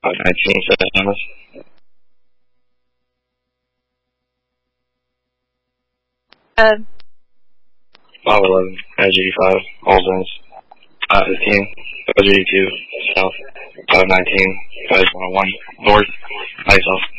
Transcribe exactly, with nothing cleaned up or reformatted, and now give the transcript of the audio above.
five nineteen, Saint Thomas. Uh, five eleven, Edge eighty-five, all zones. five fifteen, Edge eighty-two, south. five nineteen, five one one, north. Nice off.